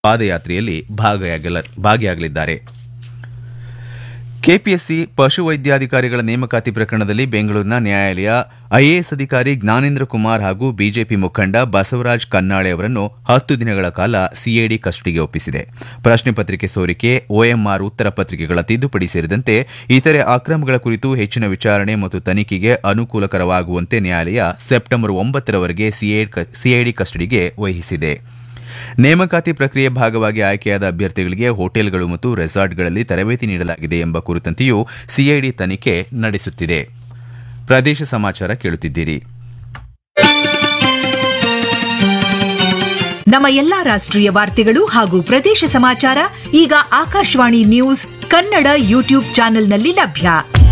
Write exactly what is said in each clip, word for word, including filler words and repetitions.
ಪಾದಯಾತ್ರೆಯಲ್ಲಿ ಭಾಗಿಯಾಗಲಿದ್ದಾರೆ. ಕೆಪಿಎಸ್ಸಿ ಪಶುವೈದ್ಯಾಧಿಕಾರಿಗಳ ನೇಮಕಾತಿ ಪ್ರಕರಣದಲ್ಲಿ ಬೆಂಗಳೂರಿನ ನ್ಯಾಯಾಲಯ ಐಎಎಸ್ ಅಧಿಕಾರಿ ಜ್ಞಾನೇಂದ್ರ ಕುಮಾರ್ ಹಾಗೂ ಬಿಜೆಪಿ ಮುಖಂಡ ಬಸವರಾಜ್ ಕನ್ನಾಳೆ ಅವರನ್ನು ಹತ್ತು ದಿನಗಳ ಕಾಲ ಸಿಐಡಿ ಕಸ್ಟಡಿಗೆ ಒಪ್ಪಿಸಿದೆ. ಪ್ರಶ್ನೆ ಪತ್ರಿಕೆ ಸೋರಿಕೆ, ಒಎಂಆರ್ ಉತ್ತರ ಪತ್ರಿಕೆಗಳ ತಿದ್ದುಪಡಿ ಸೇರಿದಂತೆ ಇತರೆ ಅಕ್ರಮಗಳ ಕುರಿತು ಹೆಚ್ಚಿನ ವಿಚಾರಣೆ ಮತ್ತು ತನಿಖೆಗೆ ಅನುಕೂಲಕರವಾಗುವಂತೆ ನ್ಯಾಯಾಲಯ ಸೆಪ್ಟೆಂಬರ್ ಒಂಬತ್ತರವರೆಗೆ ಸಿಐಡಿ ಕಸ್ಟಡಿಗೆ ವಹಿಸಿದೆ. ನೇಮಕಾತಿ ಪ್ರಕ್ರಿಯೆ ಭಾಗವಾಗಿ ಆಯ್ಕೆಯಾದ ಅಭ್ಯರ್ಥಿಗಳಿಗೆ ಹೋಟೆಲ್ಗಳು ಮತ್ತು ರೆಸಾರ್ಟ್ಗಳಲ್ಲಿ ತರಬೇತಿ ನೀಡಲಾಗಿದೆ ಎಂಬ ಕುರಿತಂತೆಯೂ ಸಿಐಡಿ ತನಿಖೆ ನಡೆಸುತ್ತಿದೆ. ಪ್ರದೇಶ ಸಮಾಚಾರ ಕೇಳುತ್ತಿದ್ದೀರಿ. ನಮ್ಮ ಎಲ್ಲಾ ರಾಷ್ಟ್ರೀಯ ವಾರ್ತೆಗಳು ಹಾಗೂ ಪ್ರದೇಶ ಸಮಾಚಾರ ಈಗ ಆಕಾಶವಾಣಿ ನ್ಯೂಸ್ ಕನ್ನಡ ಯೂಟ್ಯೂಬ್ ಚಾನೆಲ್ನಲ್ಲಿ ಲಭ್ಯ.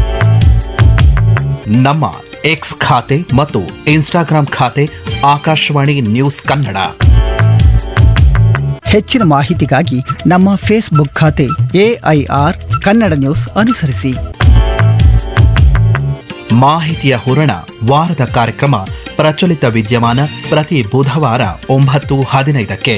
ನಮ್ಮ ಎಕ್ಸ್ ಖಾತೆ ಮತ್ತು ಇನ್ಸ್ಟಾಗ್ರಾಂ ಖಾತೆ ಆಕಾಶವಾಣಿ ನ್ಯೂಸ್ ಕನ್ನಡ. ಹೆಚ್ಚಿನ ಮಾಹಿತಿಗಾಗಿ ನಮ್ಮ ಫೇಸ್ಬುಕ್ ಖಾತೆ ಎಐಆರ್ ಕನ್ನಡ ನ್ಯೂಸ್ ಅನುಸರಿಸಿ. ಮಾಹಿತಿಯ ಹೂರಣ ವಾರದ ಕಾರ್ಯಕ್ರಮ ಪ್ರಚಲಿತ ವಿದ್ಯಮಾನ ಪ್ರತಿ ಬುಧವಾರ ಒಂಬತ್ತು ಹದಿನೈದಕ್ಕೆ.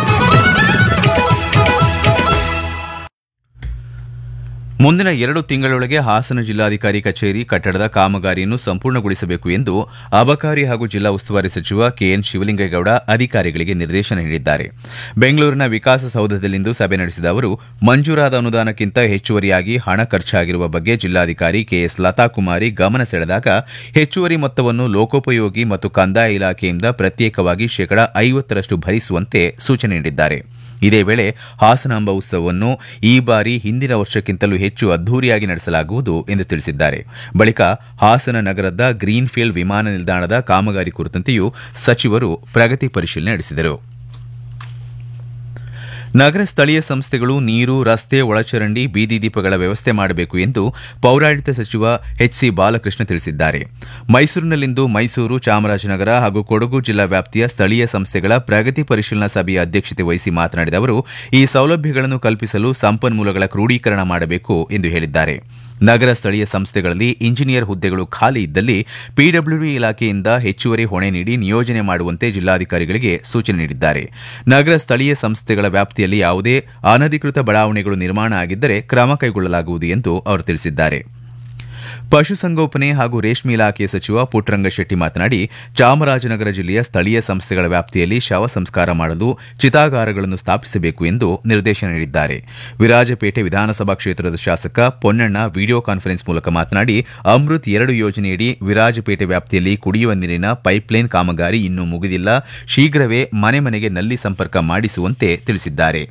ಮುಂದಿನ ಎರಡು ತಿಂಗಳೊಳಗೆ ಹಾಸನ ಜಿಲ್ಲಾಧಿಕಾರಿ ಕಚೇರಿ ಕಟ್ಟಡದ ಕಾಮಗಾರಿಯನ್ನು ಸಂಪೂರ್ಣಗೊಳಿಸಬೇಕು ಎಂದು ಅಬಕಾರಿ ಹಾಗೂ ಜಿಲ್ಲಾ ಉಸ್ತುವಾರಿ ಸಚಿವ ಕೆಎನ್ ಶಿವಲಿಂಗೇಗೌಡ ಅಧಿಕಾರಿಗಳಿಗೆ ನಿರ್ದೇಶನ ನೀಡಿದ್ದಾರೆ. ಬೆಂಗಳೂರಿನ ವಿಕಾಸಸೌಧದಲ್ಲಿಂದು ಸಭೆ ನಡೆಸಿದ ಅವರು ಮಂಜೂರಾದ ಅನುದಾನಕ್ಕಿಂತ ಹೆಚ್ಚುವರಿಯಾಗಿ ಹಣ ಖರ್ಚಾಗಿರುವ ಬಗ್ಗೆ ಜಿಲ್ಲಾಧಿಕಾರಿ ಕೆಎಸ್ ಲತಾಕುಮಾರಿ ಗಮನ ಸೆಳೆದಾಗ ಹೆಚ್ಚುವರಿ ಮೊತ್ತವನ್ನು ಲೋಕೋಪಯೋಗಿ ಮತ್ತು ಕಂದಾಯ ಇಲಾಖೆಯಿಂದ ಪ್ರತ್ಯೇಕವಾಗಿ ಶೇಕಡಾ ಐವತ್ತರಷ್ಟು ಭರಿಸುವಂತೆ ಸೂಚನೆ ನೀಡಿದ್ದಾರೆ. ಇದೇ ವೇಳೆ ಹಾಸನಾಂಬ ಉತ್ಸವವನ್ನು ಈ ಬಾರಿ ಹಿಂದಿನ ವರ್ಷಕ್ಕಿಂತಲೂ ಹೆಚ್ಚು ಅದ್ದೂರಿಯಾಗಿ ನಡೆಸಲಾಗುವುದು ಎಂದು ತಿಳಿಸಿದ್ದಾರೆ. ಬಳಿಕ ಹಾಸನ ನಗರದ ಗ್ರೀನ್ಫೀಲ್ಡ್ ವಿಮಾನ ನಿಲ್ದಾಣದ ಕಾಮಗಾರಿ ಕುರಿತಂತೆಯೂ ಸಚಿವರು ಪ್ರಗತಿ ಪರಿಶೀಲನೆ ನಡೆಸಿದರು. ನಗರ ಸ್ಥಳೀಯ ಸಂಸ್ಥೆಗಳು ನೀರು, ರಸ್ತೆ, ಒಳಚರಂಡಿ, ಬೀದಿ ದೀಪಗಳ ವ್ಯವಸ್ಥೆ ಮಾಡಬೇಕು ಎಂದು ಪೌರಾಡಳಿತ ಸಚಿವ ಎಚ್ ಸಿ ಬಾಲಕೃಷ್ಣ ತಿಳಿಸಿದ್ದಾರೆ. ಮೈಸೂರಿನಲ್ಲಿಂದು ಮೈಸೂರು, ಚಾಮರಾಜನಗರ ಹಾಗೂ ಕೊಡಗು ಜಿಲ್ಲಾ ವ್ಯಾಪ್ತಿಯ ಸ್ಥಳೀಯ ಸಂಸ್ಥೆಗಳ ಪ್ರಗತಿ ಪರಿಶೀಲನಾ ಸಭೆಯ ಅಧ್ಯಕ್ಷತೆ ವಹಿಸಿ ಮಾತನಾಡಿದ ಅವರು ಈ ಸೌಲಭ್ಯಗಳನ್ನು ಕಲ್ಪಿಸಲು ಸಂಪನ್ಮೂಲಗಳ ಕ್ರೋಢೀಕರಣ ಮಾಡಬೇಕು ಎಂದು ಹೇಳಿದ್ದಾರೆ. ನಗರ ಸ್ಥಳೀಯ ಸಂಸ್ಥೆಗಳಲ್ಲಿ ಇಂಜಿನಿಯರ್ ಹುದ್ದೆಗಳು ಖಾಲಿ ಇದ್ದಲ್ಲಿ ಪಿಡಬ್ಲ್ಯೂಡಿ ಇಲಾಖೆಯಿಂದ ಹೆಚ್ಚುವರಿ ಹೊಣೆ ನೀಡಿ ನಿಯೋಜನೆ ಮಾಡುವಂತೆ ಜಿಲ್ಲಾಧಿಕಾರಿಗಳಿಗೆ ಸೂಚನೆ ನೀಡಿದ್ದಾರೆ. ನಗರ ಸ್ಥಳೀಯ ಸಂಸ್ಥೆಗಳ ವ್ಯಾಪ್ತಿಯಲ್ಲಿ ಯಾವುದೇ ಅನಧಿಕೃತ ಬಡಾವಣೆಗಳು ನಿರ್ಮಾಣ ಆಗಿದ್ದರೆ ಕ್ರಮ ಕೈಗೊಳ್ಳಲಾಗುವುದು ಎಂದು ಅವರು ತಿಳಿಸಿದ್ದಾರೆ. ಪಶುಸಂಗೋಪನೆ ಹಾಗೂ ರೇಷ್ಮೆ ಇಲಾಖೆ ಸಚಿವ ಪುಟ್ಟರಂಗಶೆಟ್ಟಿ ಮಾತನಾಡಿ ಚಾಮರಾಜನಗರ ಜಿಲ್ಲೆಯ ಸ್ಥಳೀಯ ಸಂಸ್ಥೆಗಳ ವ್ಯಾಪ್ತಿಯಲ್ಲಿ ಶವ ಸಂಸ್ಕಾರ ಮಾಡಲು ಚಿತಾಗಾರಗಳನ್ನು ಸ್ಥಾಪಿಸಬೇಕು ಎಂದು ನಿರ್ದೇಶನ ನೀಡಿದ್ದಾರೆ. ವಿರಾಜಪೇಟೆ ವಿಧಾನಸಭಾ ಕ್ಷೇತ್ರದ ಶಾಸಕ ಪೊನ್ನಣ್ಣ ವಿಡಿಯೋ ಕಾನ್ಫರೆನ್ಸ್ ಮೂಲಕ ಮಾತನಾಡಿ ಅಮೃತ್ ಎರಡು ಯೋಜನೆಯಡಿ ವಿರಾಜಪೇಟೆ ವ್ಯಾಪ್ತಿಯಲ್ಲಿ ಕುಡಿಯುವ ನೀರಿನ ಪೈಪ್ಲೈನ್ ಕಾಮಗಾರಿ ಇನ್ನೂ ಮುಗಿದಿಲ್ಲ, ಶೀಘ್ರವೇ ಮನೆ ಮನೆಗೆ ನಲ್ಲಿ ಸಂಪರ್ಕ ಮಾಡಿಸುವಂತೆ ತಿಳಿಸಿದ್ದಾರೆ.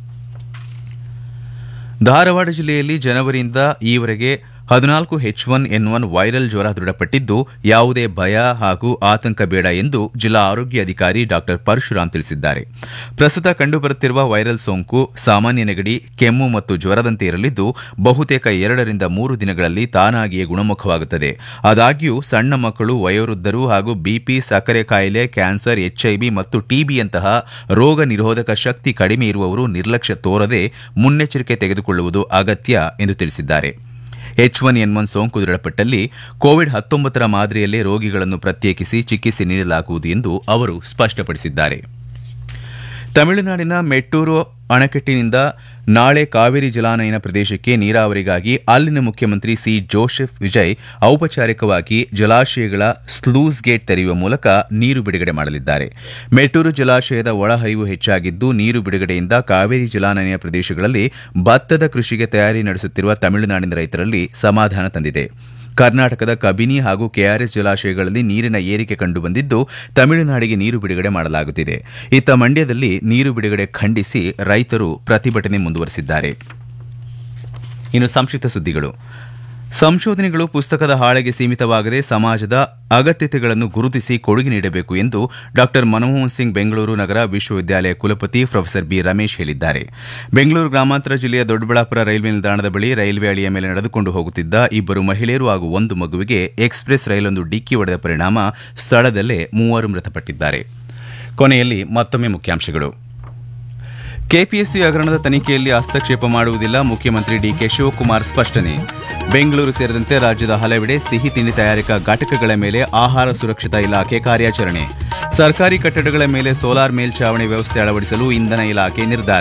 ಧಾರವಾಡ ಜಿಲ್ಲೆಯಲ್ಲಿ ಜನವರಿಯಿಂದ ಈವರೆಗೆ ಹದಿನಾಲ್ಕು H one N one viral ಜ್ವರ ದೃಢಪಟ್ಟಿದ್ದು ಯಾವುದೇ ಭಯ ಹಾಗೂ ಆತಂಕ ಬೇಡ ಎಂದು ಜಿಲ್ಲಾ ಆರೋಗ್ಯ ಅಧಿಕಾರಿ ಡಾ ಪರಶುರಾಮ್ ತಿಳಿಸಿದ್ದಾರೆ. ಪ್ರಸ್ತುತ ಕಂಡುಬರುತ್ತಿರುವ ವೈರಲ್ ಸೋಂಕು ಸಾಮಾನ್ಯ ನೆಗಡಿ, ಕೆಮ್ಮು ಮತ್ತು ಜ್ವರದಂತೆ ಇರಲಿದ್ದು ಬಹುತೇಕ ಎರಡರಿಂದ ಮೂರು ದಿನಗಳಲ್ಲಿ ತಾನಾಗಿಯೇ ಗುಣಮುಖವಾಗುತ್ತದೆ. ಆದಾಗ್ಯೂ ಸಣ್ಣ ಮಕ್ಕಳು, ವಯೋವೃದ್ಧರು ಹಾಗೂ ಬಿಪಿ, ಸಕ್ಕರೆ ಕಾಯಿಲೆ, ಕ್ಯಾನ್ಸರ್, ಎಚ್ಐವಿ ಮತ್ತು ಟಿಬಿಯಂತಹ ರೋಗ ನಿರೋಧಕ ಶಕ್ತಿ ಕಡಿಮೆ ಇರುವವರು ನಿರ್ಲಕ್ಷ್ಯ ತೋರದೆ ಮುನ್ನೆಚ್ಚರಿಕೆ ತೆಗೆದುಕೊಳ್ಳುವುದು ಅಗತ್ಯ ಎಂದು ತಿಳಿಸಿದ್ದಾರೆ. ಎಚ್ ಒನ್ ಎನ್ ಒನ್ ಸೋಂಕು ದೃಢಪಟ್ಟಲ್ಲಿ ಕೋವಿಡ್ ಹತ್ತೊಂಬತ್ತರ ಮಾದರಿಯಲ್ಲೇ ರೋಗಿಗಳನ್ನು ಪ್ರತ್ಯೇಕಿಸಿ ಚಿಕಿತ್ಸೆ ನೀಡಲಾಗುವುದು ಎಂದು ಅವರು ಸ್ಪಷ್ಟಪಡಿಸಿದ್ದಾರೆ. ತಮಿಳುನಾಡಿನ ಮೆಟ್ಟೂರು ಅಣೆಕಟ್ಟಿನಿಂದ ನಾಳೆ ಕಾವೇರಿ ಜಲಾನಯನ ಪ್ರದೇಶಕ್ಕೆ ನೀರಾವರಿಗಾಗಿ ಅಲ್ಲಿನ ಮುಖ್ಯಮಂತ್ರಿ ಸಿ ಜೋಸೆಫ್ ವಿಜಯ್ ಔಪಚಾರಿಕವಾಗಿ ಜಲಾಶಯಗಳ ಸ್ಲೂಸ್ ಗೇಟ್ ತೆರೆಯುವ ಮೂಲಕ ನೀರು ಬಿಡುಗಡೆ ಮಾಡಲಿದ್ದಾರೆ. ಮೆಟ್ಟೂರು ಜಲಾಶಯದ ಒಳಹರಿವು ಹೆಚ್ಚಾಗಿದ್ದು ನೀರು ಬಿಡುಗಡೆಯಿಂದ ಕಾವೇರಿ ಜಲಾನಯನ ಪ್ರದೇಶಗಳಲ್ಲಿ ಭತ್ತದ ಕೃಷಿಗೆ ತಯಾರಿ ನಡೆಸುತ್ತಿರುವ ತಮಿಳುನಾಡಿನ ರೈತರಲ್ಲಿ ಸಮಾಧಾನ ತಂದಿದೆ. ಕರ್ನಾಟಕದ ಕಬಿನಿ ಹಾಗೂ ಕೆಆರ್ಎಸ್ ಜಲಾಶಯಗಳಲ್ಲಿ ನೀರಿನ ಏರಿಕೆ ಕಂಡುಬಂದಿದ್ದು ತಮಿಳುನಾಡಿಗೆ ನೀರು ಬಿಡುಗಡೆ ಮಾಡಲಾಗುತ್ತಿದೆ. ಇತ್ತ ಮಂಡ್ಯದಲ್ಲಿ ನೀರು ಬಿಡುಗಡೆ ಖಂಡಿಸಿ ರೈತರು ಪ್ರತಿಭಟನೆ ಮುಂದುವರೆಸಿದ್ದಾರೆ. ಇನ್ನು ಸಂಕ್ಷಿಪ್ತ ಸುದ್ದಿಗಳು. ಸಂಶೋಧನೆಗಳು ಪುಸ್ತಕದ ಹಾಳೆಗೆ ಸೀಮಿತವಾಗದೆ ಸಮಾಜದ ಅಗತ್ಯತೆಗಳನ್ನು ಗುರುತಿಸಿ ಕೊಡುಗೆ ನೀಡಬೇಕು ಎಂದು ಡಾ ಮನಮೋಹನ್ ಸಿಂಗ್ ಬೆಂಗಳೂರು ನಗರ ವಿಶ್ವವಿದ್ಯಾಲಯ ಕುಲಪತಿ ಪ್ರೊಫೆಸರ್ ಬಿ ರಮೇಶ್ ಹೇಳಿದ್ದಾರೆ. ಬೆಂಗಳೂರು ಗ್ರಾಮಾಂತರ ಜಿಲ್ಲೆಯ ದೊಡ್ಡಬಳ್ಳಾಪುರ ರೈಲ್ವೆ ನಿಲ್ದಾಣದ ಬಳಿ ರೈಲ್ವೆ ಹಳಿಯ ಮೇಲೆ ನಡೆದುಕೊಂಡು ಹೋಗುತ್ತಿದ್ದ ಇಬ್ಬರು ಮಹಿಳೆಯರು ಹಾಗೂ ಒಂದು ಮಗುವಿಗೆ ಎಕ್ಸ್ಪ್ರೆಸ್ ರೈಲೊಂದು ಡಿಕ್ಕಿ ಹೊಡೆದ ಪರಿಣಾಮ ಸ್ಥಳದಲ್ಲೇ ಮೂವರು ಮೃತಪಟ್ಟಿದ್ದಾರೆ. ಕೊನೆಯಲ್ಲಿ ಮತ್ತೊಮ್ಮೆ ಮುಖ್ಯಾಂಶಗಳು. ಕೆಪಿಎಸ್ಸಿ ಹಗರಣದ ತನಿಖೆಯಲ್ಲಿ ಹಸ್ತಕ್ಷೇಪ ಮಾಡುವುದಿಲ್ಲ, ಮುಖ್ಯಮಂತ್ರಿ ಡಿಕೆ ಶಿವಕುಮಾರ್ ಸ್ಪಷ್ಟನೆ. ಬೆಂಗಳೂರು ಸೇರಿದಂತೆ ರಾಜ್ಯದ ಹಲವೆಡೆ ಸಿಹಿ ತಿಂಡಿ ತಯಾರಿಕಾ ಘಟಕಗಳ ಮೇಲೆ ಆಹಾರ ಸುರಕ್ಷತಾ ಇಲಾಖೆ ಕಾರ್ಯಾಚರಣೆ. ಸರ್ಕಾರಿ ಕಟ್ಟಡಗಳ ಮೇಲೆ ಸೋಲಾರ್ ಮೇಲ್ಛಾವಣಿ ವ್ಯವಸ್ಥೆ ಅಳವಡಿಸಲು ಇಂಧನ ಇಲಾಖೆ ನಿರ್ಧಾರ.